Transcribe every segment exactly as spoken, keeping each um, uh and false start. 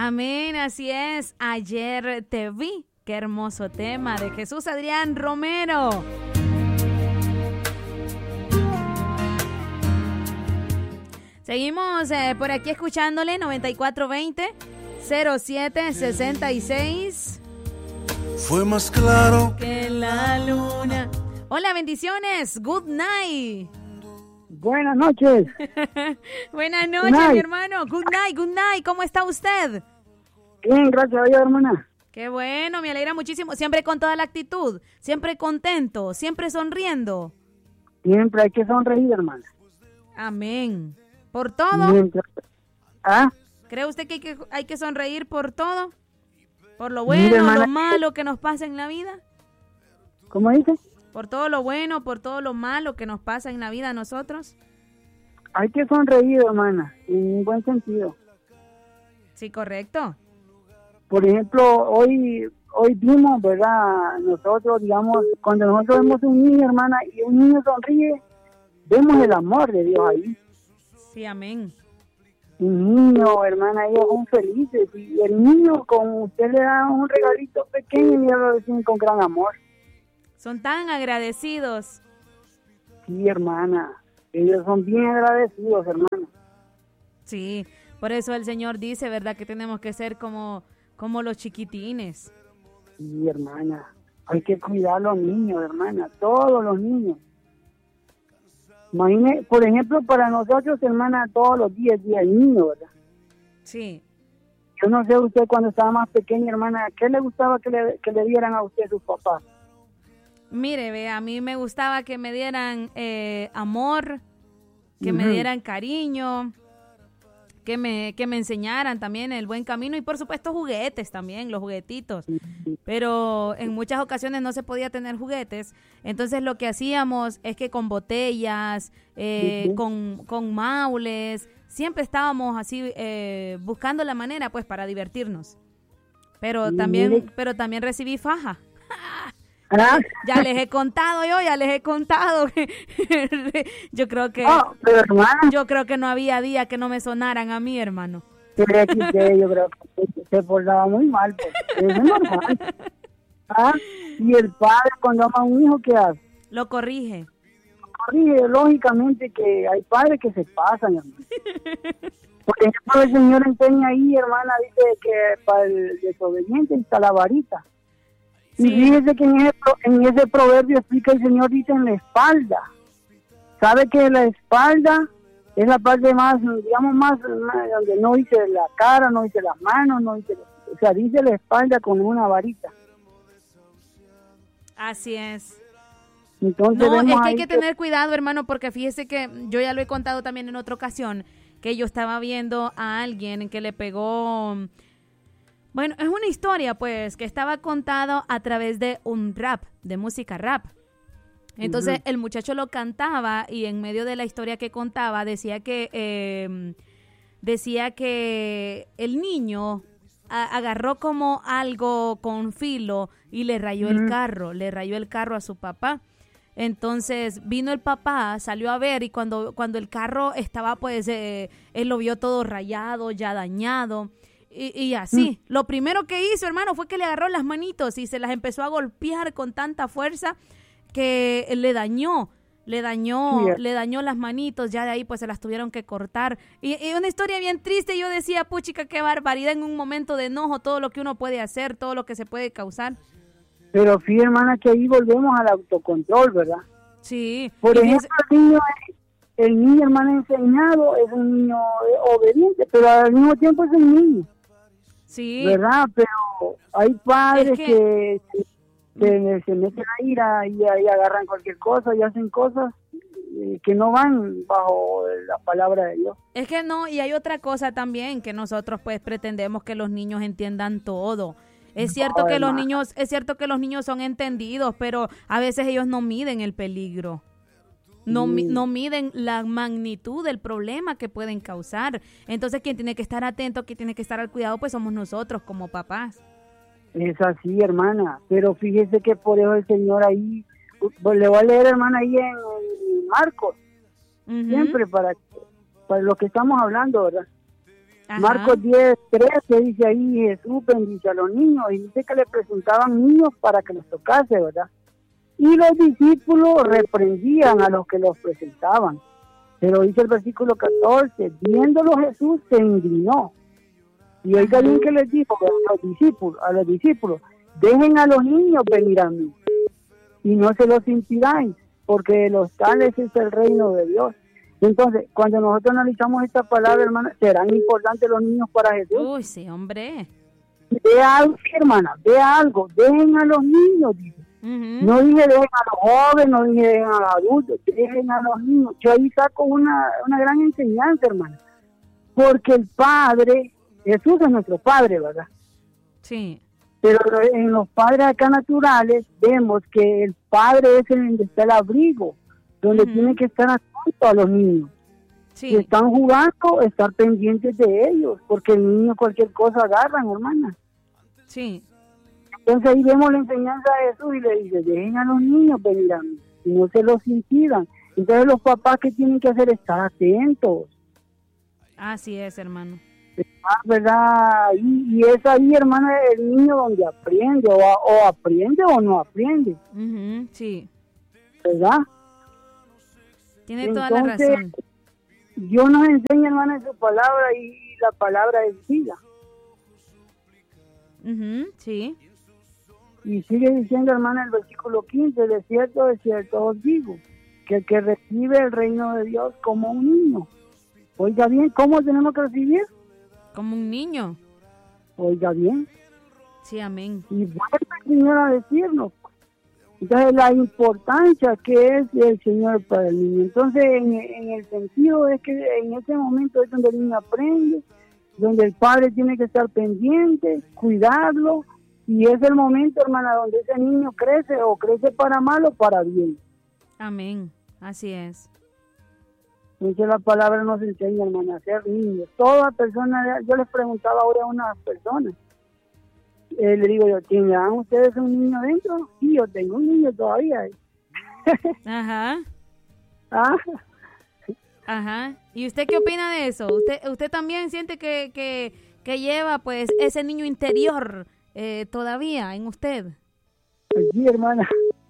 Amén, así es. Ayer te vi. Qué hermoso tema de Jesús Adrián Romero. Seguimos eh, por aquí escuchándole noventa y cuatro veinte cero siete sesenta y seis. Fue más claro que la luna. Hola, bendiciones. Good night. Buenas noches. Buenas noches, mi hermano. Good night, good night. ¿Cómo está usted? Bien, gracias a Dios, hermana. Qué bueno, me alegra muchísimo. Siempre con toda la actitud, siempre contento, siempre sonriendo. Siempre hay que sonreír, hermana. Amén. ¿Por todo? Mientras... ¿Ah? ¿Cree usted que hay, que hay que sonreír por todo? ¿Por lo bueno, Mire, hermana, lo malo que nos pasa en la vida? ¿Cómo dice? ¿Por todo lo bueno, por todo lo malo que nos pasa en la vida a nosotros? Hay que sonreír, hermana, en un buen sentido. Sí, correcto. Por ejemplo, hoy hoy vimos, ¿verdad? Nosotros, digamos, cuando nosotros vemos un niño, hermana, y un niño sonríe, vemos el amor de Dios ahí. Sí, amén. Un niño, hermana, ellos son felices. Y el niño, con usted le da un regalito pequeño y ellos lo reciben con gran amor. Son tan agradecidos. Sí, hermana. Ellos son bien agradecidos, hermana. Sí, por eso el Señor dice, ¿verdad? Que tenemos que ser como, como los chiquitines. Sí, hermana. Hay que cuidar a los niños, hermana. Todos los niños. Imagine, por ejemplo, para nosotros, hermana, todos los días, día el niño, ¿verdad? Sí. Yo no sé usted cuando estaba más pequeña, hermana, ¿qué le gustaba que le, que le dieran a usted sus papás? Mire, ve, a mí me gustaba que me dieran eh, amor, que uh-huh. me dieran cariño, que me, que me enseñaran también el buen camino y por supuesto juguetes también, los juguetitos. Pero en muchas ocasiones no se podía tener juguetes, entonces lo que hacíamos es que con botellas, eh, uh-huh. con, con maules, siempre estábamos así eh, buscando la manera pues para divertirnos. Pero uh-huh. también, pero también recibí faja. Ya, ya les he contado yo, ya les he contado. Yo creo que oh, pero, hermano, yo creo que no había día que no me sonaran a mí, hermano. Yo creo que se portaba muy mal, pues. Es normal. ¿Ah? Y el padre cuando ama a un hijo, ¿qué hace? Lo corrige. Lo corrige, lógicamente que hay padres que se pasan, hermano. Por ejemplo, el Señor enseña ahí, hermana, dice que para el desobediente está la varita. Sí. Y fíjese que en ese, en ese proverbio explica el Señor, dice en la espalda. ¿Sabe que la espalda es la parte más, digamos, más, más donde no dice la cara, no dice las manos, no dice, o sea, dice la espalda con una varita? Así es. Entonces, no, es que hay que que... tener cuidado, hermano, porque fíjese que yo ya lo he contado también en otra ocasión, que yo estaba viendo a alguien que le pegó... Bueno, es una historia, pues, que estaba contado a través de un rap, de música rap. Entonces, uh-huh. el muchacho lo cantaba y en medio de la historia que contaba decía que eh, decía que el niño a, agarró como algo con filo y le rayó uh-huh. el carro, le rayó el carro a su papá. Entonces vino el papá, salió a ver y cuando, cuando el carro estaba, pues, eh, él lo vio todo rayado, ya dañado. Y, y así, mm. lo primero que hizo, hermano, fue que le agarró las manitos y se las empezó a golpear con tanta fuerza que le dañó, le dañó, yeah. le dañó las manitos, ya de ahí pues se las tuvieron que cortar. Y, y una historia bien triste, yo decía, puchica, qué barbaridad en un momento de enojo, todo lo que uno puede hacer, todo lo que se puede causar. Pero sí, hermana, que ahí volvemos al autocontrol, ¿verdad? Sí. Por ejemplo, el niño, el niño, hermana, enseñado es un niño obediente, pero al mismo tiempo es un niño. Sí. ¿Verdad? Pero hay padres es que, que, que se meten a ira y, y agarran cualquier cosa y hacen cosas eh, que no van bajo la palabra de Dios. Es que no, y hay otra cosa también, que nosotros pues pretendemos que los niños entiendan todo. Es cierto no, que hermana. los niños, es cierto que los niños son entendidos, pero a veces ellos no miden el peligro. No, sí. no miden la magnitud del problema que pueden causar. Entonces, quien tiene que estar atento, quien tiene que estar al cuidado, pues somos nosotros como papás. Es así, hermana. Pero fíjese que por eso el Señor ahí, pues, le voy a leer, hermana, ahí en, en Marcos. Uh-huh. Siempre para, para lo que estamos hablando, ¿verdad? Ajá. Marcos diez, trece dice ahí, Jesús bendice a los niños y dice que le presentaban niños para que los tocase, ¿verdad? Y los discípulos reprendían a los que los presentaban. Pero dice el versículo catorce, viéndolo Jesús se indignó. Y oiga bien que les dijo a los discípulos, a los discípulos, dejen a los niños venir a mí y no se los impidáis, porque de los tales es el reino de Dios. Entonces, cuando nosotros analizamos esta palabra, hermana, ¿serán importantes los niños para Jesús? Uy, sí, hombre. Vea algo, hermana, vea algo, dejen a los niños, dice. Uh-huh. No dije dejen a los jóvenes, no dije dejen a los adultos, dejen a los niños. Yo ahí saco una, una gran enseñanza, hermana, porque el Padre, Jesús es nuestro Padre, ¿verdad? Sí. Pero en los padres acá naturales vemos que el Padre es el donde está el abrigo, donde Uh-huh. tiene que estar atento a los niños. Sí. Si están jugando, estar pendientes de ellos, porque el niño cualquier cosa agarran, hermana. Sí. Entonces ahí vemos la enseñanza de Jesús y le dice, dejen a los niños venir a mí, y no se los impidan. Entonces los papás, ¿qué tienen que hacer? Estar atentos, Así es, hermano. estar, ¿verdad? Y, y es ahí, hermana, el niño donde aprende, o, a- o aprende o no aprende, Uh-huh. Sí. ¿verdad? Tiene toda la Entonces, razón. Dios nos enseña, hermana, en su palabra, y la palabra es vida. Uh-huh. Sí. Y sigue diciendo, hermana, el versículo quince, de cierto, de cierto os digo, que el que recibe el reino de Dios como un niño. Oiga bien, ¿cómo tenemos que recibir? Como un niño. Oiga bien. Sí, amén. Y vuelve el Señor a decirnos. Entonces, la importancia que es el Señor para el niño. Entonces, en, en el sentido es que en ese momento es donde el niño aprende, donde el padre tiene que estar pendiente, cuidarlo, y es el momento, hermana, donde ese niño crece, o crece para mal o para bien. Amén. Así es. Entonces la palabra nos enseña, hermana, a ser niños. Toda persona, yo les preguntaba ahora a unas personas, eh, le digo yo, ¿tendrán ustedes un niño dentro? Sí, yo tengo un niño todavía. Ajá. Ah, Ajá. ¿Y usted qué opina de eso? ¿Usted usted también siente que, que, que lleva pues ese niño interior eh, todavía en usted? sí, hermana.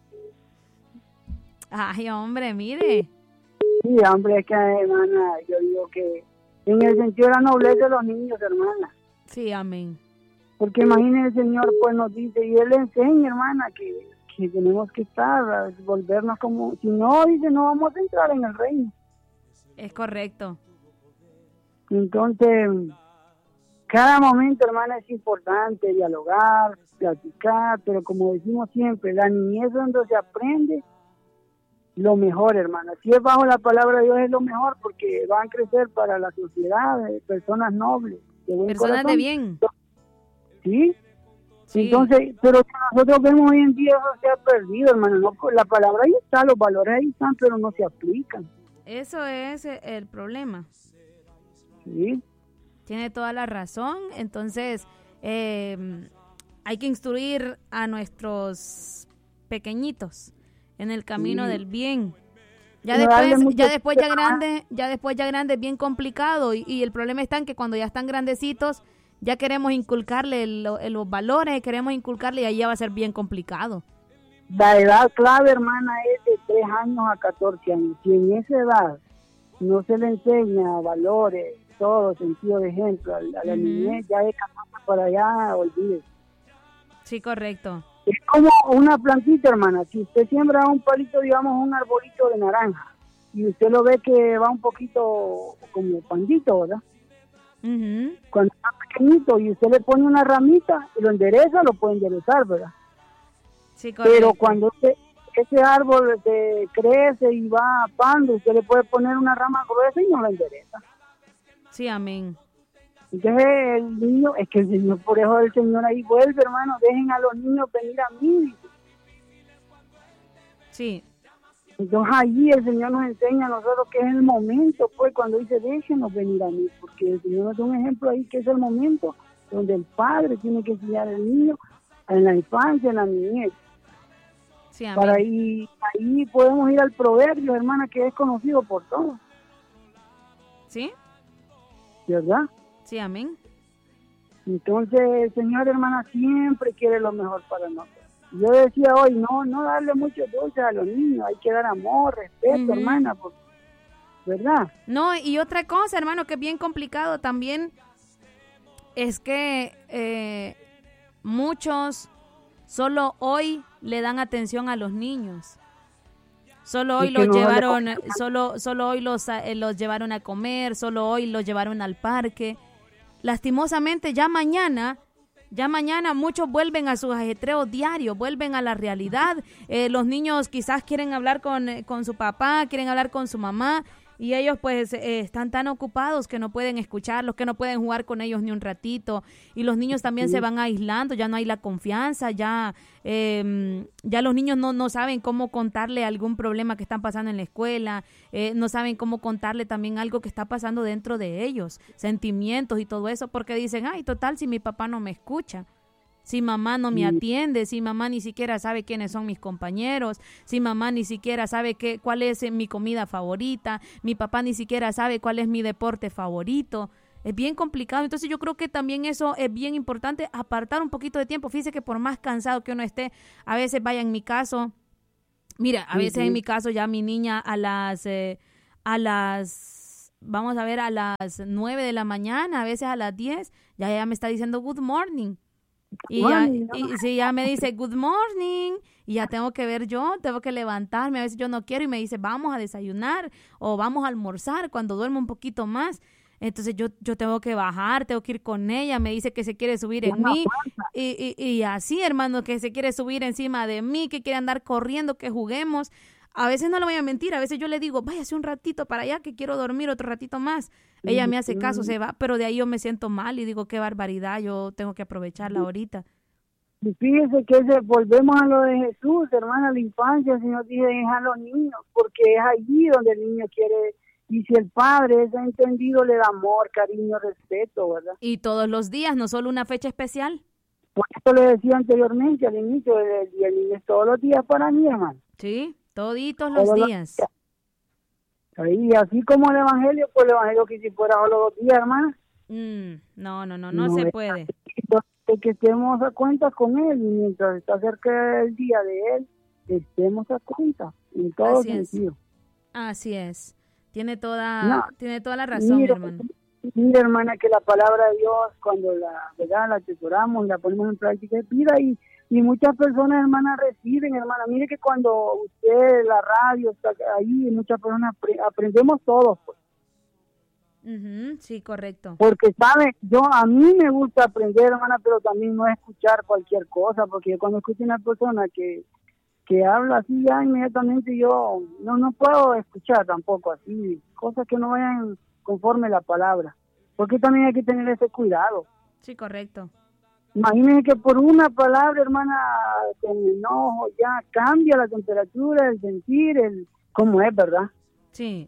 Ay, hombre, mire. Sí, hombre, es que, hermana, yo digo que en el sentido de la nobleza de los niños, hermana. Sí, amén. Porque imagínese, el Señor pues nos dice, y Él le enseña, hermana, que, que tenemos que estar, a volvernos como, si no, dice, no vamos a entrar en el reino. Es correcto. Entonces, cada momento, hermana, es importante dialogar, platicar, pero como decimos siempre, la niñez es donde se aprende lo mejor, hermana. Si es bajo la palabra de Dios es lo mejor, porque van a crecer para la sociedad, eh, personas nobles, de buen Personas corazón. de bien. ¿Sí? Sí. Entonces, pero que nosotros vemos hoy en día eso se ha perdido, hermano. No, la palabra ahí está, los valores ahí están, pero no se aplican. Eso es eh, el problema. ¿Sí? Tiene toda la razón. Entonces, eh, hay que instruir a nuestros pequeñitos en el camino Sí. del bien. Ya No darle después, mucho ya después ya tiempo. grande, ya después ya grande es bien complicado y, y el problema está en que cuando ya están grandecitos ya queremos inculcarle lo- los valores, queremos inculcarle y ahí ya va a ser bien complicado. La edad clave, hermana, es de tres años a catorce años. Si en esa edad no se le enseña valores, todo sentido de ejemplo a la, a la Ujú. niñez, ya de catorce para allá, olvídese. Sí, correcto. Es como una plantita, hermana. Si usted siembra un palito, digamos, un arbolito de naranja, y usted lo ve que va un poquito como pandito, ¿verdad? Ujú. Cuando está pequeñito y usted le pone una ramita y lo endereza, lo puede enderezar, ¿verdad? Sí, correcto. Pero cuando ese, ese árbol se crece y va apando, usted le puede poner una rama gruesa y no la endereza. Sí, amén. Entonces el niño, es que el Señor, por eso el Señor ahí vuelve, hermano, dejen a los niños venir a mí. Sí, Entonces allí el Señor nos enseña a nosotros que es el momento, pues, cuando dice déjenos venir a mí, porque el Señor nos da un ejemplo ahí que es el momento donde el padre tiene que enseñar al niño en la infancia, en la niñez. sí, amén. Para ahí, ahí podemos ir al proverbio, hermana, que es conocido por todos, ¿Sí? ¿verdad? Sí, amén. Entonces, el Señor, hermana, siempre quiere lo mejor para nosotros. Yo decía hoy, no, no darle mucho dulce a los niños, hay que dar amor, respeto, uh-huh. hermana, porque, ¿verdad? No, y otra cosa, hermano, que es bien complicado también, es que eh, muchos solo hoy le dan atención a los niños. Solo hoy los no llevaron, solo, solo hoy los, eh, los llevaron a comer, solo hoy los llevaron al parque. Lastimosamente, ya mañana, ya mañana muchos vuelven a sus ajetreos diarios, vuelven a la realidad. Eh, los niños quizás quieren hablar con, con su papá, quieren hablar con su mamá, y ellos pues eh, están tan ocupados que no pueden escucharlos, que no pueden jugar con ellos ni un ratito. Y los niños también sí. se van aislando, ya no hay la confianza, ya, eh, ya los niños no, no saben cómo contarle algún problema que están pasando en la escuela, eh, no saben cómo contarle también algo que está pasando dentro de ellos, sentimientos y todo eso, porque dicen, ay, total, si mi papá no me escucha. Si mamá no me atiende, si mamá ni siquiera sabe quiénes son mis compañeros, si mamá ni siquiera sabe qué, cuál es mi comida favorita, mi papá ni siquiera sabe cuál es mi deporte favorito. Es bien complicado. Entonces yo creo que también eso es bien importante, apartar un poquito de tiempo. Fíjese que por más cansado que uno esté, a veces vaya en mi caso, mira, a veces uh-huh. en mi caso ya mi niña a las, eh, a las, vamos a ver, a las nueve de la mañana, a veces a las diez, ya ella me está diciendo good morning. Y ya, y si ya me dice good morning, y ya tengo que ver yo, tengo que levantarme, a veces yo no quiero y me dice vamos a desayunar o vamos a almorzar cuando duermo un poquito más. Entonces yo, yo tengo que bajar, tengo que ir con ella, me dice que se quiere subir en mí y, y, y así, hermano, que se quiere subir encima de mí, que quiere andar corriendo, que juguemos. A veces no le voy a mentir, a veces yo le digo, váyase un ratito para allá que quiero dormir otro ratito más. Ella me hace caso, se va, pero de ahí yo me siento mal y digo, qué barbaridad, yo tengo que aprovecharla ahorita. Y fíjese que se, volvemos a lo de Jesús, hermana, la infancia, el Señor dice, deja a los niños, porque es allí donde el niño quiere, y si el padre es entendido, le da amor, cariño, respeto, ¿verdad? Y todos los días, no solo una fecha especial. Por eso le decía anteriormente, al inicio del día, el niño es todos los días para mí, hermano. Sí, toditos los todos días. Los días. Y así como el evangelio, pues el evangelio que si fuera solo dos días, hermana. Mm, no, no, no, no, no se puede. De que estemos a cuenta con él, y mientras está cerca el día de él, estemos a cuenta, en todo Así sentido. Es. Así es. Tiene toda, no, tiene toda la razón, mira, hermano. Mira, hermana, que la palabra de Dios, cuando la, ¿verdad?, la atesoramos, la ponemos en práctica, es vida, y Y muchas personas, hermanas, reciben, hermana. Mire que cuando usted, la radio, está ahí, muchas personas aprendemos todos, pues. Uh-huh, sí, correcto. Porque, ¿sabe? Yo, a mí me gusta aprender, hermana, pero también no escuchar cualquier cosa, porque yo cuando escucho a una persona que, que habla así, ya inmediatamente yo no, no puedo escuchar tampoco así, cosas que no vayan conforme la palabra. Porque también hay que tener ese cuidado. Sí, correcto. Imagínense que por una palabra, hermana, con enojo, ya cambia la temperatura, el sentir, el cómo es, ¿verdad? Sí.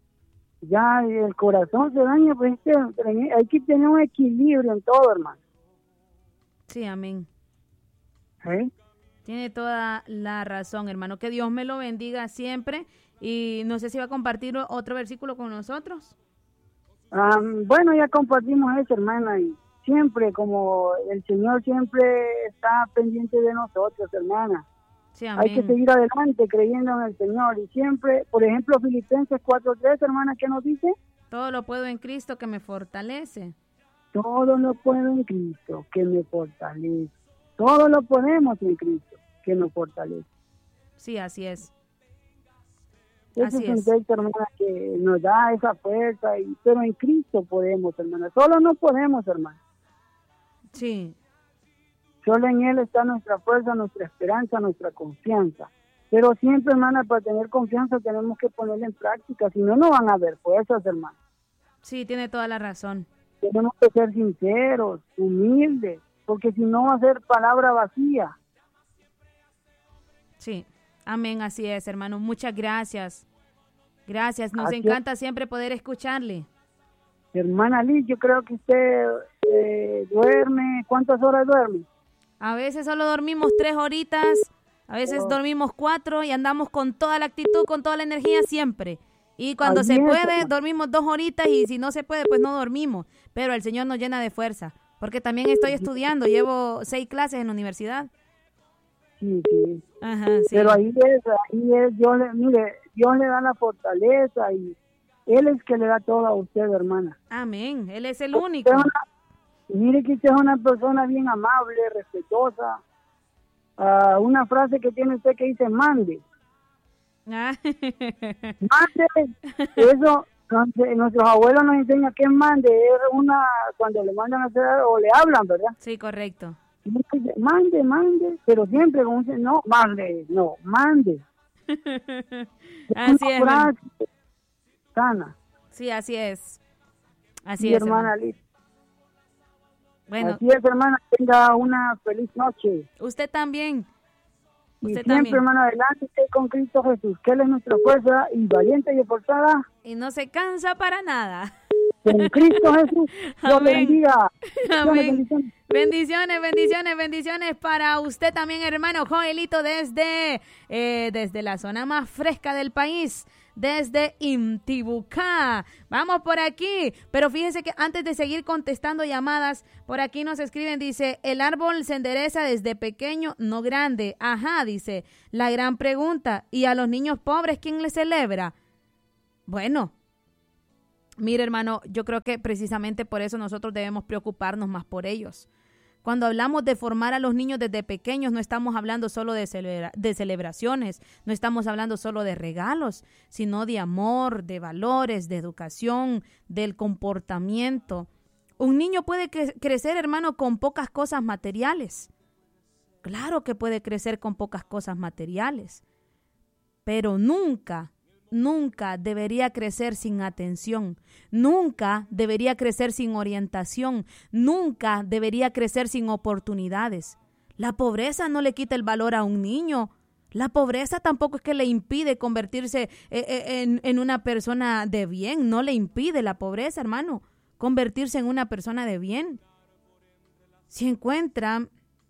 Ya el corazón se daña, pues este, hay que tener un equilibrio en todo, hermano. Sí, amén. ¿Eh? Tiene toda la razón, hermano. Que Dios me lo bendiga siempre. Y no sé si va a compartir otro versículo con nosotros. Um, bueno, ya compartimos eso, hermana, y siempre, como el Señor siempre está pendiente de nosotros, hermana. Sí, amén. Hay que seguir adelante creyendo en el Señor. Y siempre, por ejemplo, Filipenses cuatro tres, hermana, ¿qué nos dice? Todo lo puedo en Cristo que me fortalece. Todo lo puedo en Cristo que me fortalece. Todo lo podemos en Cristo que nos fortalece. Sí, así es. Ese así es un es. texto, hermana, que nos da esa fuerza, y, pero en Cristo podemos, hermana. Solo no podemos, hermana. Sí. Solo en Él está nuestra fuerza, nuestra esperanza, nuestra confianza. Pero siempre, hermana, para tener confianza tenemos que ponerla en práctica. Si no, no van a haber fuerzas, hermana. Sí, tiene toda la razón. Tenemos que ser sinceros, humildes, porque si no va a ser palabra vacía. Sí, amén, así es, hermano. Muchas gracias. Gracias, nos Así encanta es. siempre poder escucharle. Hermana Liz, yo creo que usted eh, duerme, ¿cuántas horas duerme? A veces solo dormimos tres horitas, a veces Oh. dormimos cuatro y andamos con toda la actitud, con toda la energía siempre. Y cuando Así se es, puede, hermana. dormimos dos horitas y si no se puede, pues no dormimos. Pero el Señor nos llena de fuerza. Porque también estoy estudiando, llevo seis clases en la universidad. Sí, sí. Ajá, sí. Pero ahí es, ahí es, Dios le, mire, Dios le da la fortaleza y Él es que le da todo a usted, hermana. Amén. Él es el Usted único. es una- mire que usted es una persona bien amable, respetuosa. Ah, una frase que tiene usted que dice, mande. Ah, Mande, eso, nuestros nuestros abuelos nos enseñan que es mande, es una, cuando le mandan a hacer algo, o le hablan, ¿verdad? sí, correcto. Y uno dice, mande, mande, pero siempre como dice, no, mande, no, mande. Así Una es. hermano. frase sana. Sí, así es. Así Mi es, hermana hermano. Liz. Bueno, Así es, hermana, tenga una feliz noche. usted también. Y Usted siempre, también. hermano, adelante usted con Cristo Jesús, que Él es nuestra fuerza y valiente y esforzada. Y no se cansa para nada. Con Cristo Jesús, Dios le Amén. bendiga. Bendiciones, Amén. bendiciones. Bendiciones, bendiciones, bendiciones para usted también, hermano Joelito, desde, eh, desde la zona más fresca del país, desde Intibucá. Vamos por aquí, pero fíjese que antes de seguir contestando llamadas, por aquí nos escriben, dice, el árbol se endereza desde pequeño, no grande. Ajá, dice, la gran pregunta, ¿y a los niños pobres quién les celebra? Bueno, mire, hermano, yo creo que precisamente por eso nosotros debemos preocuparnos más por ellos. Cuando hablamos de formar a los niños desde pequeños, no estamos hablando solo de, celebra- de celebraciones, no estamos hablando solo de regalos, sino de amor, de valores, de educación, del comportamiento. Un niño puede cre- crecer, hermano, con pocas cosas materiales. Claro que puede crecer con pocas cosas materiales, pero nunca Nunca debería crecer sin atención, nunca debería crecer sin orientación, nunca debería crecer sin oportunidades. La pobreza no le quita el valor a un niño, la pobreza tampoco es que le impide convertirse en, en una persona de bien, no le impide la pobreza, hermano, convertirse en una persona de bien. Si encuentra,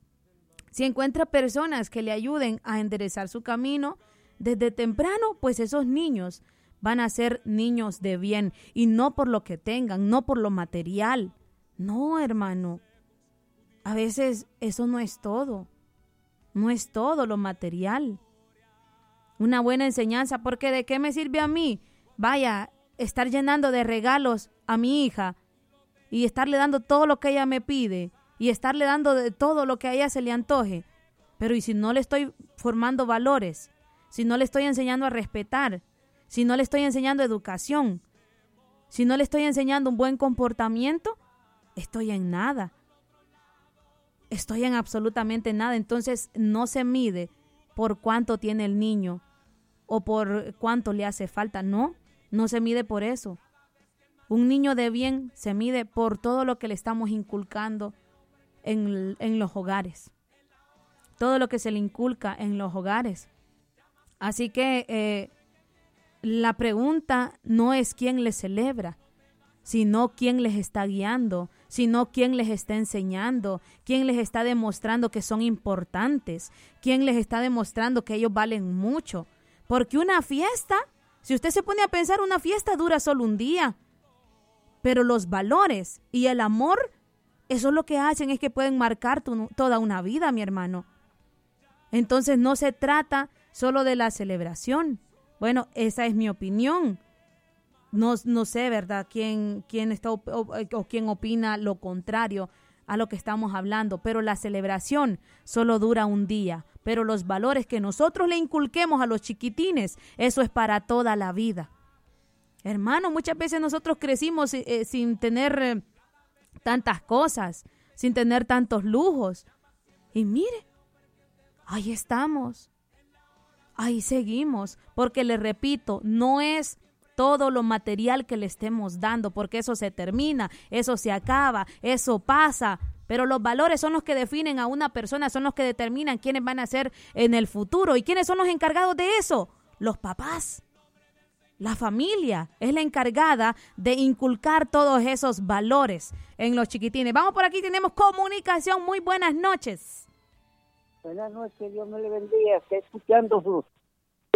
si encuentra personas que le ayuden a enderezar su camino, desde temprano, pues esos niños van a ser niños de bien y no por lo que tengan, no por lo material. No, hermano. A veces eso no es todo. No es todo lo material. Una buena enseñanza, porque ¿de qué me sirve a mí? Vaya, estar llenando de regalos a mi hija y estarle dando todo lo que ella me pide y estarle dando de todo lo que a ella se le antoje. Pero ¿y si no le estoy formando valores? Si no le estoy enseñando a respetar, si no le estoy enseñando educación, si no le estoy enseñando un buen comportamiento, estoy en nada. Estoy en absolutamente nada. Entonces no se mide por cuánto tiene el niño o por cuánto le hace falta. No, no se mide por eso. Un niño de bien se mide por todo lo que le estamos inculcando en, en los hogares. Todo lo que se le inculca en los hogares. Así que eh, la pregunta no es quién les celebra, sino quién les está guiando, sino quién les está enseñando, quién les está demostrando que son importantes, quién les está demostrando que ellos valen mucho. Porque una fiesta, si usted se pone a pensar, una fiesta dura solo un día, pero los valores y el amor, eso es lo que hacen, es que pueden marcar tu, toda una vida, mi hermano. Entonces no se trata solo de la celebración. Bueno, esa es mi opinión. No, no sé, ¿verdad? ¿Quién, quién está o, o, o quién opina lo contrario a lo que estamos hablando? Pero la celebración solo dura un día. Pero los valores que nosotros le inculquemos a los chiquitines, eso es para toda la vida. Hermano, muchas veces nosotros crecimos eh, sin tener eh, tantas cosas, sin tener tantos lujos. Y mire, ahí estamos. Ahí seguimos, porque le repito, no es todo lo material que le estemos dando, porque eso se termina, eso se acaba, eso pasa, pero los valores son los que definen a una persona, son los que determinan quiénes van a ser en el futuro. ¿Y quiénes son los encargados de eso? Los papás. La familia es la encargada de inculcar todos esos valores en los chiquitines. Vamos por aquí, tenemos comunicación. Muy buenas noches. Buenas noches, Dios me le bendiga. Estoy escuchando su,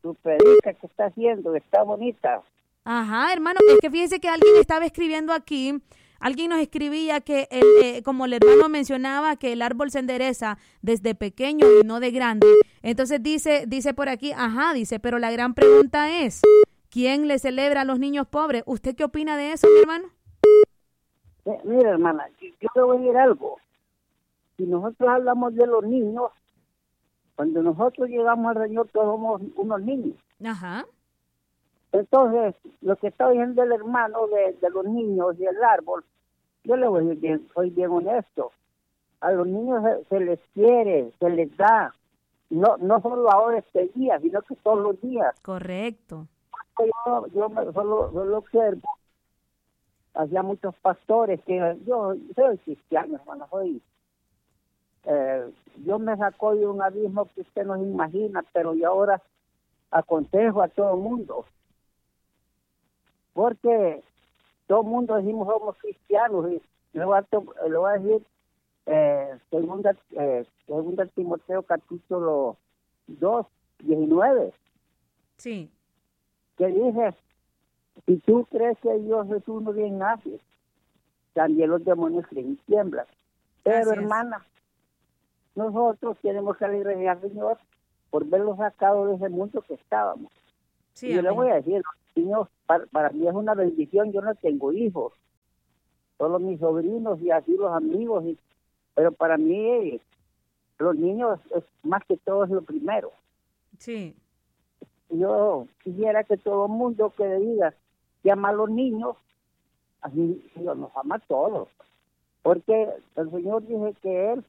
tu predica que está haciendo, está bonita. Ajá, hermano, es que fíjese que alguien estaba escribiendo aquí, alguien nos escribía que, el, eh, como el hermano mencionaba, que el árbol se endereza desde pequeño y no de grande. Entonces dice, dice por aquí, ajá, dice, pero la gran pregunta es, ¿quién le celebra a los niños pobres? ¿Usted qué opina de eso, mi hermano? Eh, mira, hermana, yo te voy a decir algo. Si nosotros hablamos de los niños, cuando nosotros llegamos al Señor, todos somos unos niños. Ajá. Entonces, lo que está diciendo el hermano de, de los niños y el árbol, yo le voy a decir bien, soy bien honesto. A los niños se, se les quiere, se les da. No no solo ahora este día, sino que todos los días. Correcto. Yo, yo me, solo, solo observo. Hacía muchos pastores que yo soy cristiano, hermano, soy. Eh, yo me sacó de un abismo que usted no se imagina, pero yo ahora aconsejo a todo el mundo. Porque todo el mundo decimos somos cristianos y le voy a, le voy a decir eh, segunda, eh, segunda Timoteo capítulo dos, diecinueve. Sí. Que dice, si tú crees que Dios es uno, bien nace, también los demonios creen y tiemblan. Pero hermana, nosotros tenemos que alegrar al Señor por verlos sacados de ese mundo que estábamos. Sí, y yo le voy a decir, niños, para, para mí es una bendición, yo no tengo hijos, solo mis sobrinos y así los amigos, y, pero para mí los niños es más que todo es lo primero. Sí. Yo quisiera que todo el mundo que diga que ama a los niños, así Dios nos ama a todos, porque el Señor dice que Él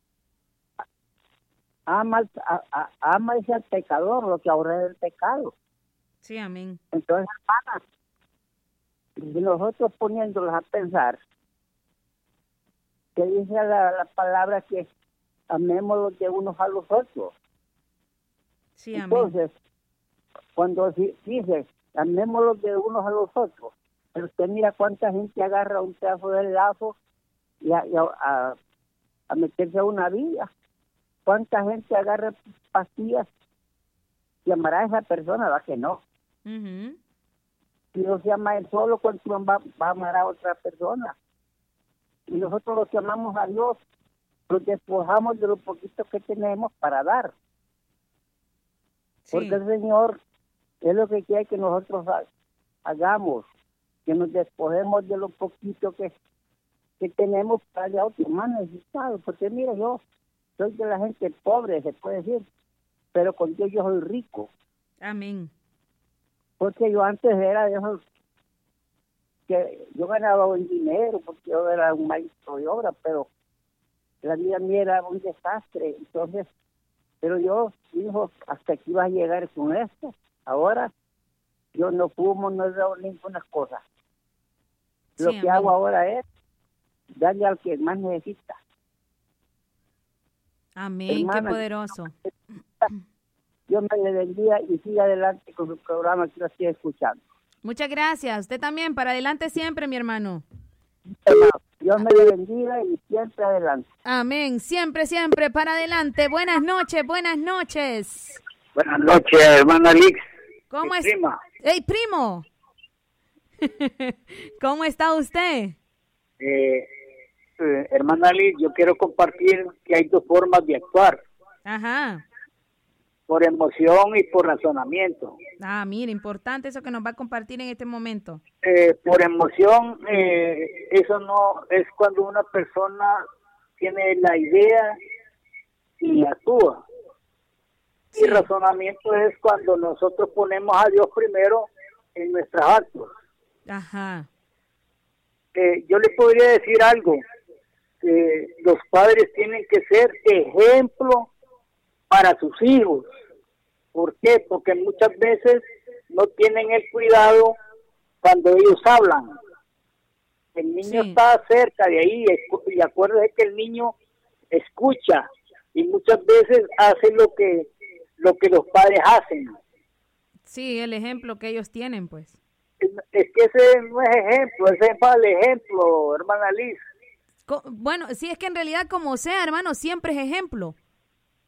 ama, a, a, ama ese al pecador, lo que ahora es el pecado. Sí, amén. Entonces, hermanas, y nosotros poniéndolos a pensar, que dice la, la palabra que amémoslos de unos a los otros. Sí, amén. Entonces, cuando dice amémoslos de unos a los otros, pero usted mira cuánta gente agarra un pedazo del lazo y a, y a, a, a meterse a una vida. Cuánta gente agarra pastillas. ¿Llamará a esa persona? ¿Va que no? Uh-huh. Si no se llama él solo, ¿cuánto va, va a amar a otra persona? Y nosotros los que amamos a Dios, los despojamos de lo poquito que tenemos para dar. Sí. Porque el Señor es lo que quiere que nosotros hagamos, que nos despojemos de lo poquito que, que tenemos para darle a otros más necesitados. Porque mira, yo soy de la gente pobre, se puede decir, pero con Dios yo soy rico. Amén. Porque yo antes era de esos que yo ganaba buen dinero, porque yo era un maestro de obra, pero la vida mía era un desastre. Entonces, pero yo dijo, hasta aquí vas a llegar con esto. Ahora yo no fumo, no he dado ninguna cosa. Sí, Lo que amén. hago ahora es darle al que más necesita. Amén, hermana, qué poderoso. Dios me le bendiga y siga adelante con su programa que lo estoy escuchando. Muchas gracias. Usted también, para adelante siempre, mi hermano. Dios me le bendiga y siempre adelante. Amén, siempre, siempre, para adelante. Buenas noches, buenas noches. Buenas noches, hermana Lix. ¿Cómo es? Prima. ¡Ey, primo! ¿Cómo está usted? Eh, eh, hermana Lix, yo quiero compartir que hay dos formas de actuar. Ajá. Por emoción y por razonamiento. Ah, mire, importante eso que nos va a compartir en este momento. Eh, por emoción, eh, eso no es cuando una persona tiene la idea y actúa. Sí. Y razonamiento es cuando nosotros ponemos a Dios primero en nuestros actos. Ajá. Eh, yo le podría decir algo, que los padres tienen que ser ejemplo para sus hijos. ¿Por qué? Porque muchas veces no tienen el cuidado cuando ellos hablan. El niño sí. está cerca de ahí y acuérdese que el niño escucha y muchas veces hace lo que lo que los padres hacen. Sí, el ejemplo que ellos tienen, pues. Es, es que ese no es ejemplo, ese es mal ejemplo, hermana Liz. Bueno, sí, es que en realidad como sea, hermano, siempre es ejemplo.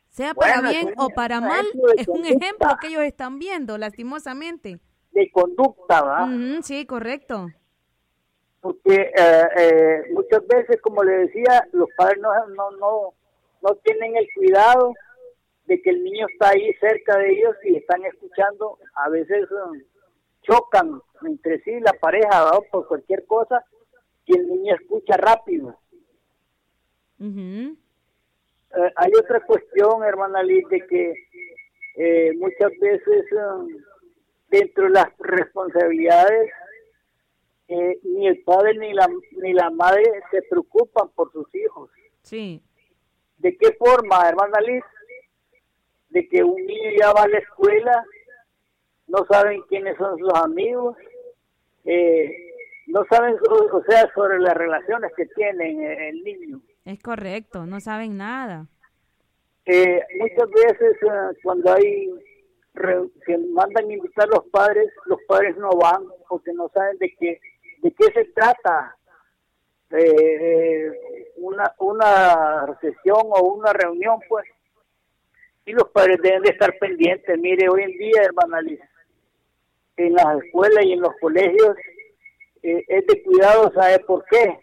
Sea para Bueno, bien es un- o para es un mal, ejemplo de es un conducta. ejemplo que ellos están viendo, lastimosamente. de conducta, ¿va? Ujú, sí, correcto. Porque eh, eh, muchas veces, como le decía, los padres no, no, no, no tienen el cuidado de que el niño está ahí cerca de ellos y están escuchando. A veces um, chocan entre sí la pareja, ¿va? Por cualquier cosa, y el niño escucha rápido. Ujú. Eh, hay otra cuestión, hermana Liz, de que eh, muchas veces um, dentro de las responsabilidades, eh, ni el padre ni la, ni la madre se preocupan por sus hijos. Sí. ¿De qué forma, hermana Liz? De que un niño ya va a la escuela, no saben quiénes son sus amigos, eh, no saben, o, o sea, sobre las relaciones que tienen eh, el niño. Es correcto, no saben nada. Eh, muchas veces eh, cuando hay re- que mandan invitar a los padres, los padres no van porque no saben de qué de qué se trata eh, una una sesión o una reunión, pues, y los padres deben de estar pendientes. Mire, hoy en día, hermana Liz, en las escuelas y en los colegios eh, es de cuidado. ¿Sabe por qué?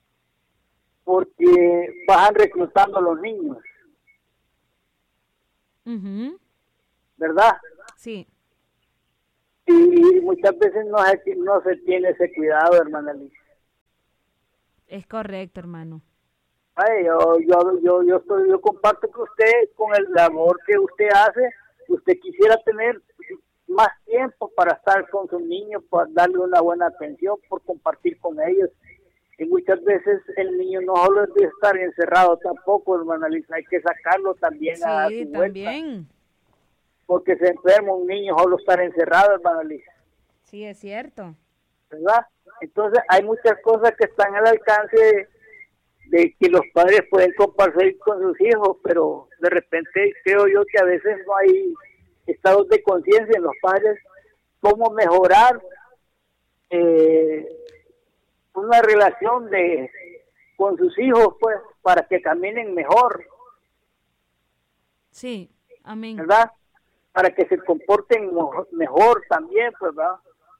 Porque bajan reclutando a los niños, Ujú. ¿verdad? Sí, Y muchas veces no se, no se tiene ese cuidado, hermana Liz. es correcto, hermano. Ay, yo, yo, yo, yo, estoy, yo comparto con usted, con el labor que usted hace. Usted quisiera tener más tiempo para estar con sus niños, para darle una buena atención, por compartir con ellos. Y muchas veces el niño no solo es de estar encerrado tampoco, hermana Liz, hay que sacarlo también a Sí, su vuelta. también. Porque se enferma un niño solo estar encerrado, hermana Liz, Sí, es cierto. ¿verdad? Entonces hay muchas cosas que están al alcance de, de que los padres pueden compartir con sus hijos, pero de repente creo yo que a veces no hay estados de conciencia en los padres cómo mejorar eh, una relación de con sus hijos, pues, para que caminen mejor, Sí, amén. ¿verdad? Para que se comporten mo- mejor también, pues, ¿verdad?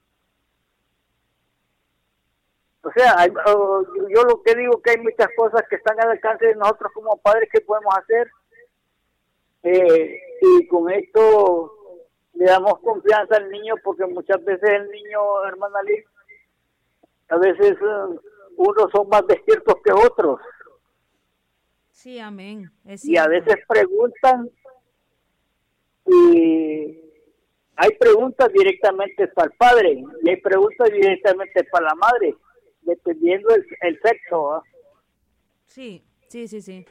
O sea, hay- oh, yo, yo lo que digo que hay muchas cosas que están al alcance de nosotros como padres que podemos hacer, eh, y con esto le damos confianza al niño, porque muchas veces el niño, hermana Liz, a veces eh, unos son más despiertos que otros, Sí, amén. Es y a cierto. veces preguntan, y hay preguntas directamente para el padre y hay preguntas directamente para la madre, dependiendo el, el sexo, ¿ah? Sí, sí, sí, sí.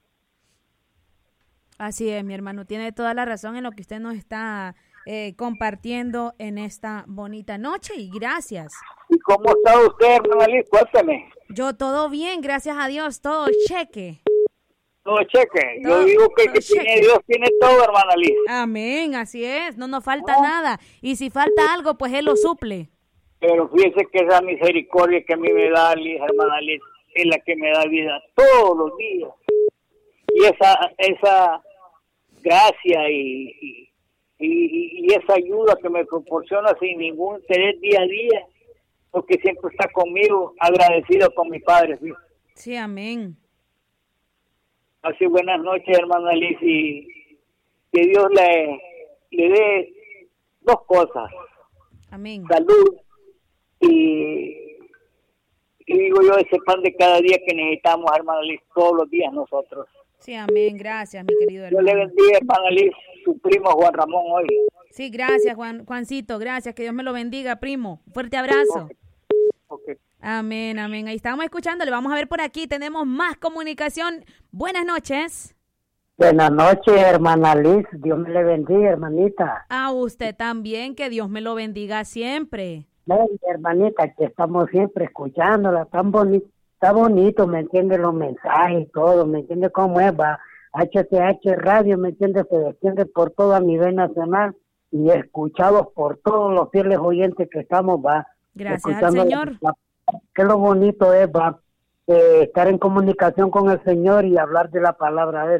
Así es, mi hermano. Tiene toda la razón en lo que usted nos está eh, compartiendo en esta bonita noche y gracias. ¿Y cómo está usted, hermana Liz? Cuéntame. Yo todo bien, gracias a Dios, todo cheque. No, cheque. Yo Todo- digo que el que todo cheque. tiene Dios tiene todo, hermana Liz. Amén, así es, no nos falta No. nada. Y si falta algo, pues Él lo suple. Pero fíjese que esa misericordia que a mí me da, Liz, hermana Liz, es la que me da vida todos los días. Y esa esa gracia y, y, y, y esa ayuda que me proporciona sin ningún interés día a día, porque siempre está conmigo, agradecido con mi padre. ¿Sí? Sí, amén. Así, buenas noches, hermana Liz, y que Dios le, le dé dos cosas, Amén. salud y, y digo yo, ese pan de cada día que necesitamos, hermana Liz, todos los días nosotros. Sí, amén. Gracias, mi querido Dios le hermano. bendiga, hermana Liz, su primo Juan Ramón hoy. Sí, gracias, Juan, Juancito. Gracias. Que Dios me lo bendiga, primo. Fuerte abrazo. Ok. Amén, amén. Ahí estamos escuchándole. Vamos a ver por aquí. Tenemos más comunicación. Buenas noches. Buenas noches, hermana Liz. Dios me le bendiga, hermanita. A usted también. Que Dios me lo bendiga siempre. Ven, hermanita, que estamos siempre escuchándola. Tan bonito, está bonito, ¿me entiende? Los mensajes y todo, ¿me entiende cómo es? Va, H T H Radio, ¿me entiende? Se defiende por todo a nivel nacional y escuchados por todos los fieles oyentes que estamos, va. Gracias al escuchando Señor. la- que lo bonito es, va, eh, estar en comunicación con el Señor y hablar de la palabra de Él.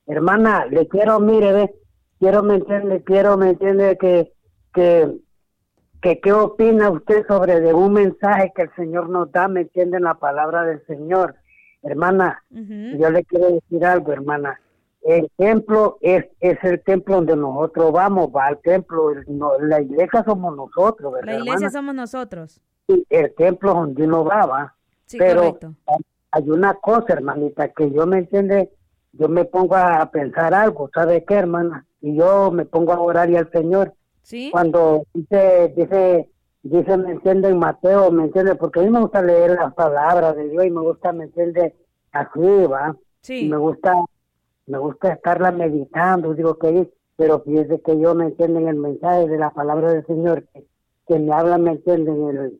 hermana, le quiero, mire, ve, quiero, me entiende, quiero, me entiende que, que, que, ¿qué opina usted sobre de un mensaje que el Señor nos da, me entiende, en la palabra del Señor? Hermana, uh-huh. yo le quiero decir algo, hermana. El templo es, es el templo donde nosotros vamos, va al templo, el, no, la iglesia somos nosotros, ¿verdad, la iglesia hermana? somos nosotros. Sí, el templo donde uno va, va. Sí, pero correcto. Hay una cosa, hermanita, que yo me entiende, yo me pongo a pensar algo, ¿sabe qué, hermana? Y yo me pongo a orar y al Señor. Sí. Cuando dice, dice, dice, me entiende, en Mateo, me entiende, porque a mí me gusta leer las palabras de Dios y me gusta, me entiende, así, va. Sí. Y me gusta, me gusta estarla meditando, digo que, pero fíjese que yo me entiende en el mensaje de la palabra del Señor, que, que me habla, me entiende, en el,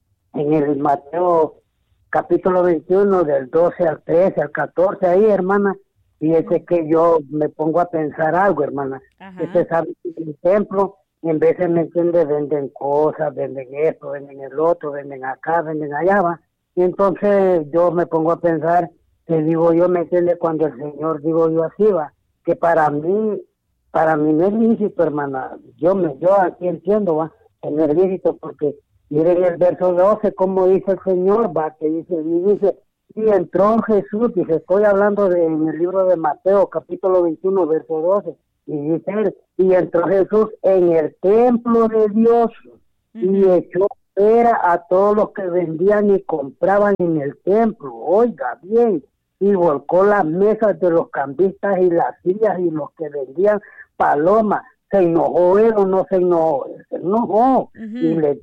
en el Mateo capítulo veintiuno, del doce al trece, al catorce, ahí, hermana, fíjese que yo me pongo a pensar algo, hermana. Ajá. Usted sabe que en el templo, en vez de, me entiende, venden cosas, venden esto, venden el otro, venden acá, venden allá, va. Y entonces yo me pongo a pensar, que digo yo, me entiende, cuando el Señor, digo yo así, va, que para mí, para mí no es lícito, hermana. Yo me, yo aquí entiendo, va, que no es lícito, porque miren el verso doce, como dice el Señor, va, que dice, y dice, y entró Jesús, dice, estoy hablando de, en el libro de Mateo, capítulo veintiuno, verso doce, y dice él, y entró Jesús en el templo de Dios, uh-huh. y echó fuera a todos los que vendían y compraban en el templo, oiga bien, y volcó las mesas de los cambistas y las sillas y los que vendían palomas. ¿Se enojó él o no se enojó? Se enojó, uh-huh. y le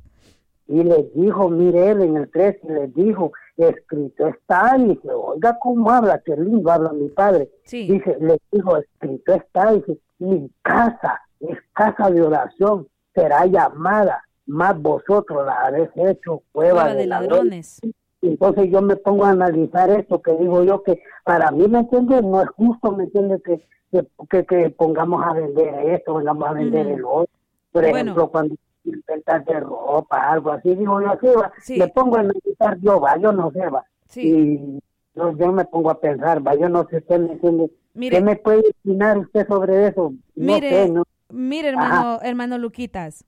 Y les dijo, mire él en el trece, les dijo, escrito está, y dice, oiga cómo habla, qué lindo habla mi padre. Sí. Dice, les dijo, escrito está, dice, mi casa es casa de oración, será llamada, más vosotros la habéis hecho cueva, cueva de, de ladrones. ladrones. Entonces yo me pongo a analizar esto, que digo yo que para mí, ¿me entiendes? No es justo, ¿me entiendes? Que, que, que, que pongamos a vender esto, vengamos a vender mm. el otro. Por bueno. ejemplo, cuando ventas de ropa, algo así, digo yo así, va, sí. me pongo a meditar, yo va, yo no sé, va, sí. y yo, yo me pongo a pensar, va, yo no sé, usted me entiende, mire, ¿qué me puede opinar usted sobre eso? No mire, sé, ¿no? Mire, hermano, Ajá. hermano Luquitas,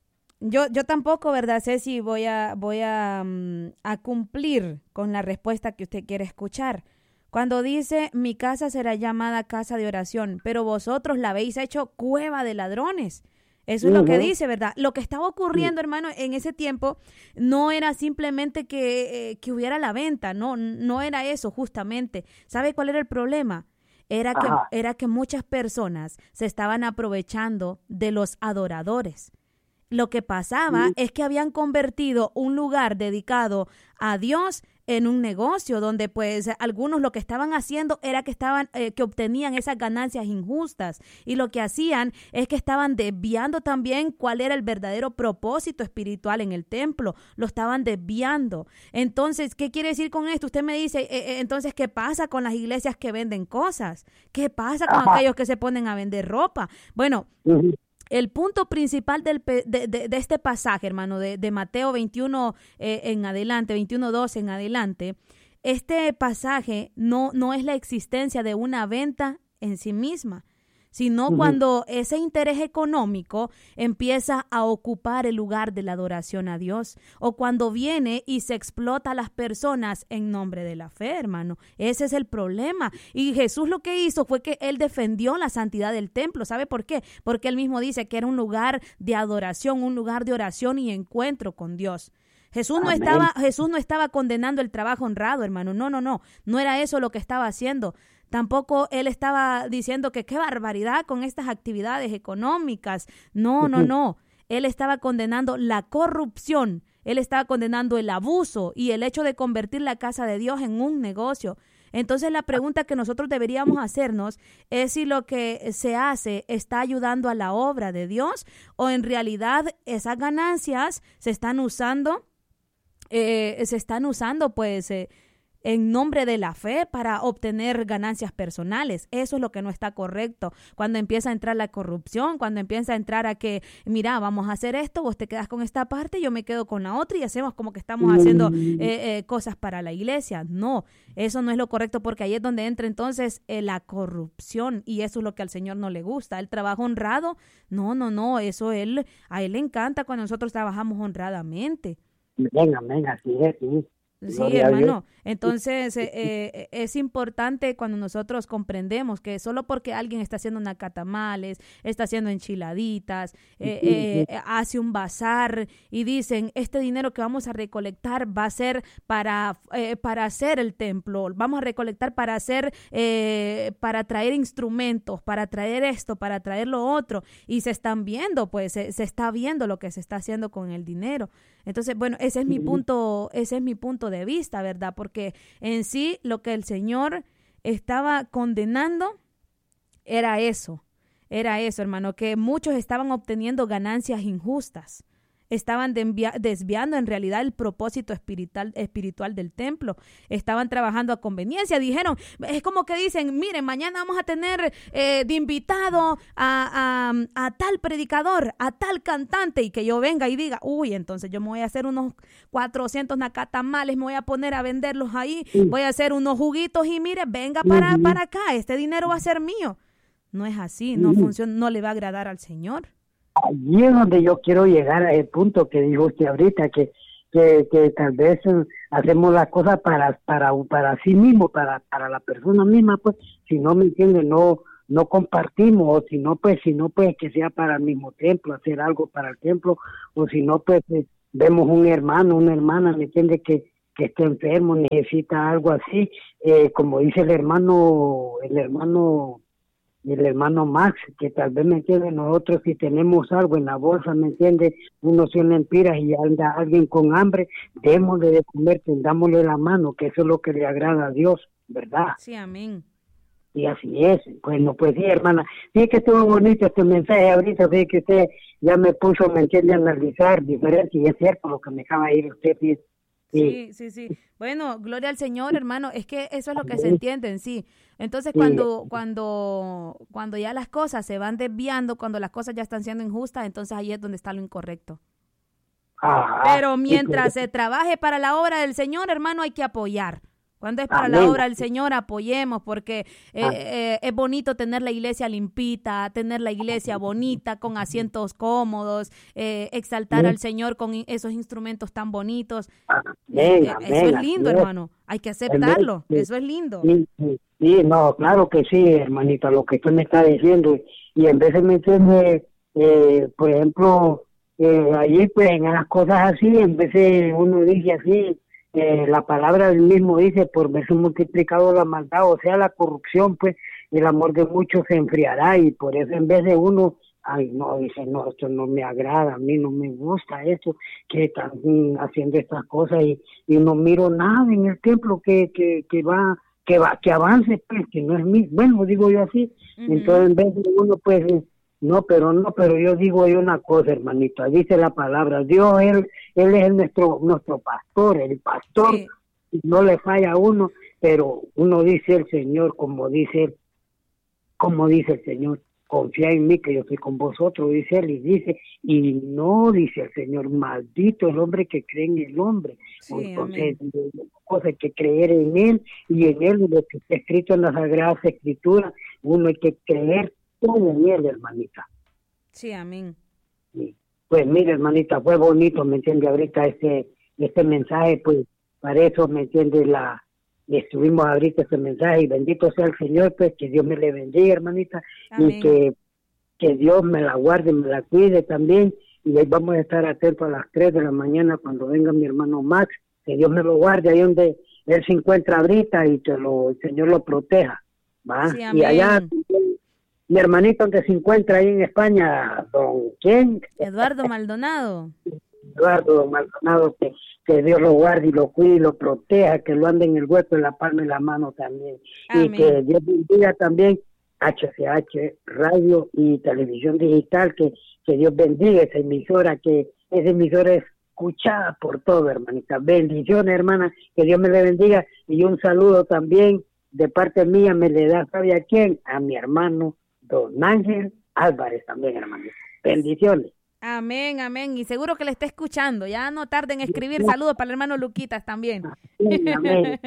yo, yo tampoco, ¿verdad? Sé si voy a, voy a, um, a cumplir con la respuesta que usted quiere escuchar. Cuando dice, mi casa será llamada casa de oración, pero vosotros la habéis hecho cueva de ladrones. Eso es uh-huh. lo que dice, ¿verdad? Lo que estaba ocurriendo, uh-huh. hermano, en ese tiempo no era simplemente que, eh, que hubiera la venta, no, no era eso justamente. ¿Sabe cuál era el problema? Era que, era que muchas personas se estaban aprovechando de los adoradores. Lo que pasaba uh-huh. es que habían convertido un lugar dedicado a Dios en un negocio donde pues algunos lo que estaban haciendo era que estaban eh, que obtenían esas ganancias injustas, y lo que hacían es que estaban desviando también cuál era el verdadero propósito espiritual en el templo, lo estaban desviando. Entonces, ¿qué quiere decir con esto? Usted me dice, eh, eh, entonces, ¿qué pasa con las iglesias que venden cosas? ¿Qué pasa con Ajá. aquellos que se ponen a vender ropa? Bueno, uh-huh. el punto principal del, de, de, de este pasaje, hermano, de, de Mateo veintiuno eh, en adelante, veintiuno doce en adelante, este pasaje no, no es la existencia de una venta en sí misma, sino uh-huh. cuando ese interés económico empieza a ocupar el lugar de la adoración a Dios, o cuando viene y se explota a las personas en nombre de la fe, hermano. Ese es el problema. Y Jesús lo que hizo fue que él defendió la santidad del templo. ¿Sabe por qué? Porque él mismo dice que era un lugar de adoración, un lugar de oración y encuentro con Dios. Jesús no estaba, Jesús no estaba condenando el trabajo honrado, hermano. No, no, no. No era eso lo que estaba haciendo. Tampoco él estaba diciendo que qué barbaridad con estas actividades económicas. No, no, no. Él estaba condenando la corrupción. Él estaba condenando el abuso y el hecho de convertir la casa de Dios en un negocio. Entonces la pregunta que nosotros deberíamos hacernos es si lo que se hace está ayudando a la obra de Dios, o en realidad esas ganancias se están usando, eh, se están usando pues... Eh, en nombre de la fe para obtener ganancias personales. Eso es lo que no está correcto. Cuando empieza a entrar la corrupción, cuando empieza a entrar a que, mira, vamos a hacer esto, vos te quedas con esta parte, yo me quedo con la otra y hacemos como que estamos haciendo eh, eh, cosas para la iglesia. No, eso no es lo correcto, porque ahí es donde entra entonces eh, la corrupción, y eso es lo que al Señor no le gusta. El trabajo honrado, no, no, no, eso él, a Él le encanta cuando nosotros trabajamos honradamente. Venga, venga, así es, sí. Sí, Gloria hermano. Entonces, eh, eh, es importante cuando nosotros comprendemos que solo porque alguien está haciendo nacatamales, está haciendo enchiladitas, eh, eh, hace un bazar y dicen, este dinero que vamos a recolectar va a ser para, eh, para hacer el templo, vamos a recolectar para hacer, eh, para traer instrumentos, para traer esto, para traer lo otro, y se están viendo, pues, se, se está viendo lo que se está haciendo con el dinero. Entonces, bueno, ese es mi punto, ese es mi punto de vista, ¿verdad? Porque en sí lo que el Señor estaba condenando era eso, era eso, hermano, que muchos estaban obteniendo ganancias injustas. Estaban desviando en realidad el propósito espiritual, espiritual del templo. Estaban trabajando a conveniencia. Dijeron, es como que dicen, miren, mañana vamos a tener eh, de invitado a, a, a tal predicador, a tal cantante, y que yo venga y diga, uy, entonces yo me voy a hacer unos cuatrocientos nacatamales, me voy a poner a venderlos ahí, voy a hacer unos juguitos y mire, venga para, para acá, este dinero va a ser mío. No es así, no funciona, no le va a agradar al Señor. Allí es donde yo quiero llegar, a el punto que dijo usted ahorita, que, que, que tal vez eh, hacemos las cosas para para para sí mismo, para para la persona misma, pues, si no, me entiende, no no compartimos, o si no, pues, si no, pues, que sea para el mismo templo, hacer algo para el templo, o si no, pues, eh, vemos un hermano, una hermana, me entiende, que que esté enfermo, necesita algo así, eh, como dice el hermano, el hermano el hermano Max, que tal vez, me entiende, nosotros si tenemos algo en la bolsa, me entiende, unos cien lempiras y anda alguien con hambre, démosle de comer, tendámosle la mano, que eso es lo que le agrada a Dios, ¿verdad? Sí, amén. Y así es. Bueno, pues sí, hermana, sí que estuvo bonito este mensaje ahorita, sí que usted ya me puso, me entiende, a analizar diferente, y es cierto lo que me acaba de ir usted, sí. Sí, sí, sí. Bueno, gloria al Señor, hermano. Es que eso es lo que se entiende en sí. Entonces, cuando, cuando, cuando ya las cosas se van desviando, cuando las cosas ya están siendo injustas, entonces ahí es donde está lo incorrecto. Ajá. Pero mientras se trabaje para la obra del Señor, hermano, hay que apoyar. Cuando es para Amén. la obra del Señor, apoyemos, porque eh, eh, es bonito tener la iglesia limpita, tener la iglesia bonita, con asientos cómodos, eh, exaltar Amén. al Señor con esos instrumentos tan bonitos. Amén, Eh, amén, eso es lindo, amén. hermano. Hay que aceptarlo. Sí. Eso es lindo. Sí, sí, sí, no, claro que sí, hermanita, lo que usted me está diciendo. Y en veces me entiende, eh, por ejemplo, eh, allí pues en las cosas así, en veces uno dice así, eh, la palabra del mismo dice, por verse multiplicado la maldad, o sea, la corrupción, pues el amor de muchos se enfriará, y por eso en vez de uno, ay, no, dice, no, esto no me agrada, a mí no me gusta esto, que están mm, haciendo estas cosas, y, y no miro nada en el templo que, que, que va, que va, que avance, pues, que no es mi, bueno, digo yo así. Uh-huh. Entonces en vez de uno, pues, no, pero no, pero yo digo yo una cosa, hermanito, dice la palabra, Dios, Él, Él es nuestro, nuestro pastor, el pastor, sí. No le falla a uno, pero uno dice el Señor, como dice, como dice el Señor, confía en mí que yo estoy con vosotros, dice él, y dice, y no, dice el Señor, maldito el hombre que cree en el hombre. Sí, entonces, cosa hay que creer en él, y en él, lo que está escrito en las Sagradas Escrituras, uno hay que creer todo en él, hermanita. Sí, amén. Sí. Pues mire, hermanita, fue bonito, ¿me entiende? Ahorita este, este mensaje, pues, para eso, ¿me entiende? La, estuvimos ahorita este mensaje, y bendito sea el Señor, pues, que Dios me le bendiga, hermanita, amén. Y que, que Dios me la guarde, me la cuide también, y ahí vamos a estar atentos a las tres de la mañana cuando venga mi hermano Max, que Dios me lo guarde ahí donde él se encuentra ahorita, y que lo, el Señor lo proteja, ¿va? Sí, y allá, mi hermanito donde se encuentra ahí en España, don, ¿quién? Eduardo Maldonado. Eduardo Maldonado, que, que Dios lo guarde y lo cuide y lo proteja, que lo ande en el hueco, en la palma y la mano también. Amén. Y que Dios bendiga también H C H, radio y televisión digital, que, que Dios bendiga esa emisora, que esa emisora es escuchada por todo, hermanita. Bendiciones, hermana, que Dios me le bendiga. Y un saludo también de parte mía, me le da, ¿sabe a quién? A mi hermano Don Ángel Álvarez también, hermanita. Bendiciones. Amén, amén. Y seguro que le está escuchando. Ya no tarden en escribir saludos para el hermano Luquitas también. Amén, amén.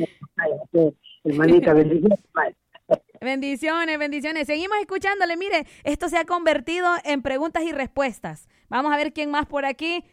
Hermanita, bendiciones. Bendiciones, bendiciones. Seguimos escuchándole. Mire, esto se ha convertido en preguntas y respuestas. Vamos a ver quién más por aquí.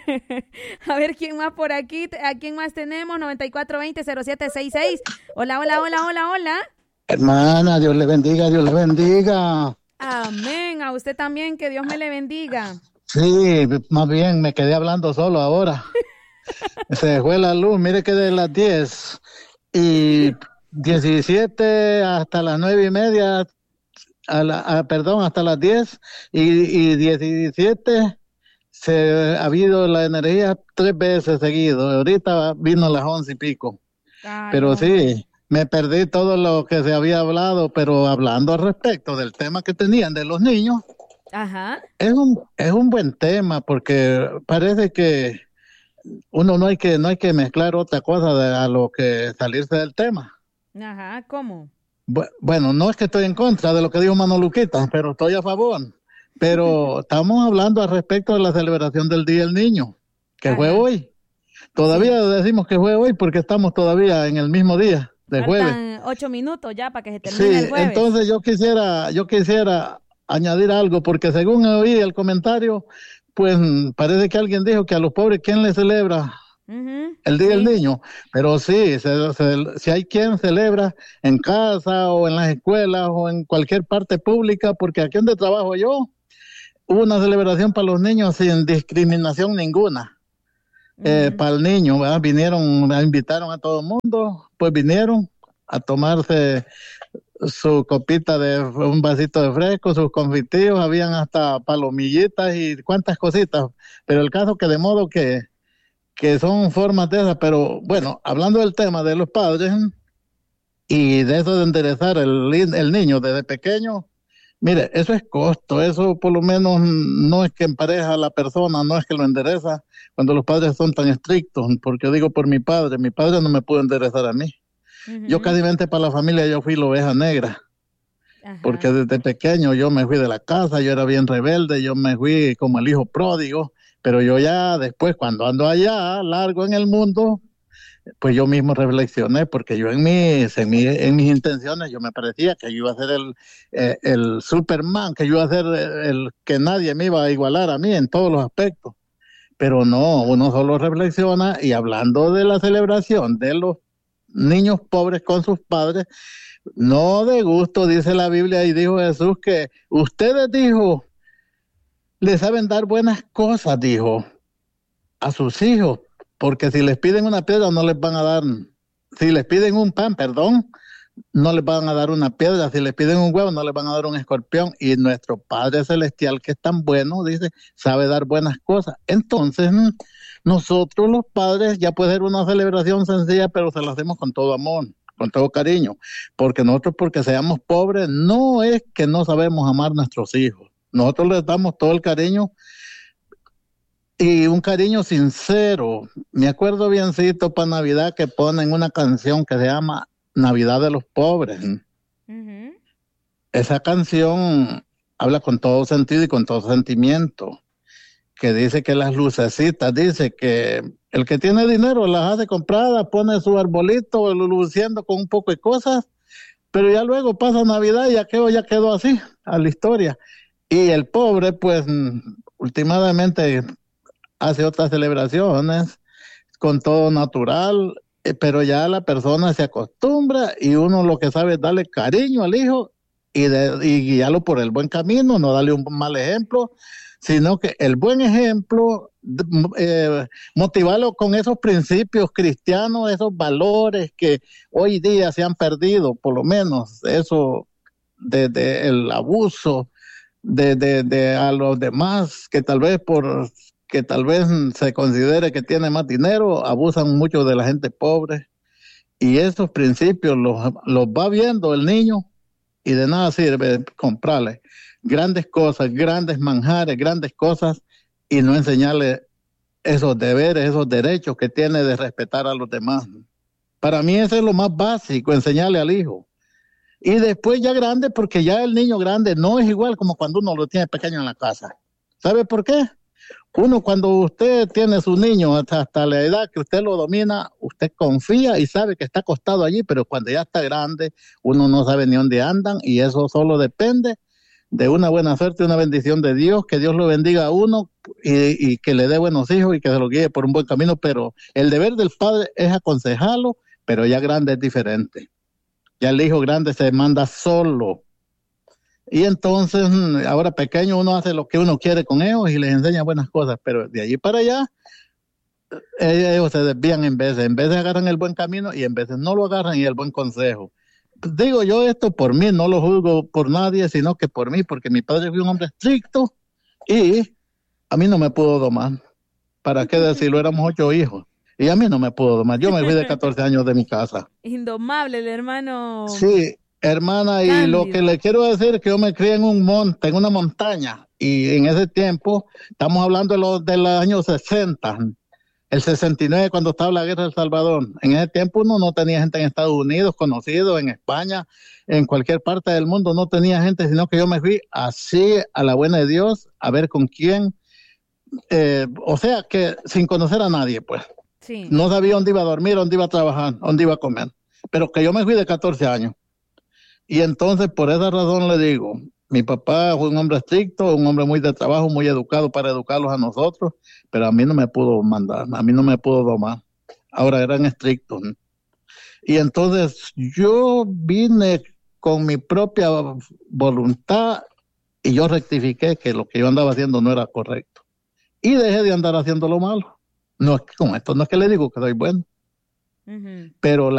A ver quién más por aquí. ¿A quién más tenemos? noventa y cuatro veinte cero siete sesenta y seis. Hola, hola, hola, hola, hola. Hermana, Dios le bendiga, Dios le bendiga. Amén. A usted también, que Dios me le bendiga. Sí, más bien me quedé hablando solo ahora. Se fue la luz, mire que de las diez y diecisiete hasta las nueve y media, a la, a, perdón, hasta las diez y, y diecisiete se ha habido la energía tres veces seguido. Ahorita vino a las once y pico. Ay, pero no. Sí, me perdí todo lo que se había hablado, pero hablando al respecto del tema que tenían de los niños. Ajá. Es un, es un buen tema porque parece que uno no hay que, no hay que mezclar otra cosa de, a lo que salirse del tema. Ajá, ¿cómo? Bueno, no es que estoy en contra de lo que dijo Mano Luquita, pero estoy a favor. Pero estamos hablando al respecto de la celebración del Día del Niño, que Ajá. fue hoy. Todavía sí. decimos que fue hoy porque estamos todavía en el mismo día de Faltan jueves. ocho minutos ya para que se termine sí, el jueves. Entonces yo quisiera, yo quisiera añadir algo, porque según oí el comentario, pues parece que alguien dijo que a los pobres, ¿quién les celebra? Uh-huh, el Día sí. del Niño, pero sí, se, se, si hay quien celebra en casa o en las escuelas o en cualquier parte pública, porque aquí donde trabajo yo, hubo una celebración para los niños sin discriminación ninguna, uh-huh. eh, para el niño, ¿verdad? Vinieron, invitaron a todo el mundo, pues vinieron a tomarse su copita de un vasito de fresco, sus confitillos, habían hasta palomillitas y cuantas cositas, pero el caso que de modo que que son formas de esas, pero bueno, hablando del tema de los padres y de eso de enderezar el, el niño desde pequeño, mire, eso es costo, eso por lo menos no es que empareja a la persona, no es que lo endereza cuando los padres son tan estrictos, porque yo digo por mi padre, mi padre no me pudo enderezar a mí. Uh-huh. Yo casi para la familia yo fui la oveja negra, Ajá. porque desde pequeño yo me fui de la casa, yo era bien rebelde, yo me fui como el hijo pródigo, pero yo ya después, cuando ando allá, largo en el mundo, pues yo mismo reflexioné, porque yo en mis, en, mi, en mis intenciones, yo me parecía que yo iba a ser el, eh, el Superman, que yo iba a ser el, el que nadie me iba a igualar a mí en todos los aspectos. Pero no, uno solo reflexiona, y hablando de la celebración de los niños pobres con sus padres, no de gusto, dice la Biblia, y dijo Jesús que ustedes, dijo, le saben dar buenas cosas, dijo, a sus hijos, porque si les piden una piedra no les van a dar, si les piden un pan, perdón, no les van a dar una piedra, si les piden un huevo no les van a dar un escorpión, y nuestro Padre Celestial, que es tan bueno, dice, sabe dar buenas cosas. Entonces, nosotros los padres, ya puede ser una celebración sencilla, pero se la hacemos con todo amor, con todo cariño, porque nosotros, porque seamos pobres, no es que no sabemos amar a nuestros hijos. Nosotros les damos todo el cariño y un cariño sincero. Me acuerdo biencito para Navidad que ponen una canción que se llama Navidad de los Pobres. Uh-huh. Esa canción habla con todo sentido y con todo sentimiento, que dice que las lucecitas, dice que el que tiene dinero las hace compradas, pone su arbolito luciendo con un poco de cosas, pero ya luego pasa Navidad y ya quedó, ya quedó así a la historia. Y el pobre, pues, últimamente hace otras celebraciones con todo natural, pero ya la persona se acostumbra y uno lo que sabe es darle cariño al hijo y, de, y guiarlo por el buen camino, no darle un mal ejemplo, sino que el buen ejemplo, eh, motivarlo con esos principios cristianos, esos valores que hoy día se han perdido, por lo menos eso de, de el abuso, De, de, de a los demás que tal vez por que tal vez se considere que tiene más dinero, abusan mucho de la gente pobre, y esos principios los, los va viendo el niño y de nada sirve comprarle grandes cosas, grandes manjares, grandes cosas y no enseñarle esos deberes, esos derechos que tiene de respetar a los demás. Para mí eso es lo más básico, enseñarle al hijo. Y después ya grande, porque ya el niño grande no es igual como cuando uno lo tiene pequeño en la casa. ¿Sabe por qué? Uno, cuando usted tiene su niño hasta, hasta la edad que usted lo domina, usted confía y sabe que está acostado allí, pero cuando ya está grande, uno no sabe ni dónde andan, y eso solo depende de una buena suerte, una bendición de Dios, que Dios lo bendiga a uno y, y que le dé buenos hijos y que se lo guíe por un buen camino. Pero el deber del padre es aconsejarlo, pero ya grande es diferente. Ya el hijo grande se manda solo. Y entonces, ahora pequeño, uno hace lo que uno quiere con ellos y les enseña buenas cosas, pero de allí para allá, ellos se desvían en veces, en veces agarran el buen camino y en veces no lo agarran y el buen consejo. Digo yo esto por mí, no lo juzgo por nadie, sino que por mí, porque mi padre fue un hombre estricto y a mí no me pudo domar. ¿Para qué decirlo? Éramos ocho hijos. Y a mí no me pudo domar. Yo me fui de catorce años de mi casa. Indomable el hermano. Sí, hermana, y Cándido. lo que le quiero decir es que yo me crié en un monte, en una montaña, y en ese tiempo, estamos hablando de los de los años sesenta, el sesenta y nueve, cuando estaba la guerra de El Salvador. En ese tiempo uno no tenía gente en Estados Unidos, conocido, en España, en cualquier parte del mundo, no tenía gente, sino que yo me fui así a la buena de Dios, a ver con quién, eh, o sea, que sin conocer a nadie, pues. Sí. No sabía dónde iba a dormir, dónde iba a trabajar, dónde iba a comer. Pero que yo me fui de catorce años. Y entonces, por esa razón le digo, mi papá fue un hombre estricto, un hombre muy de trabajo, muy educado para educarlos a nosotros, pero a mí no me pudo mandar, a mí no me pudo domar. Ahora eran estrictos. Y entonces yo vine con mi propia voluntad y yo rectifiqué que lo que yo andaba haciendo no era correcto. Y dejé de andar haciendo lo malo. No es que con esto no es que le digo que soy bueno, uh-huh. pero la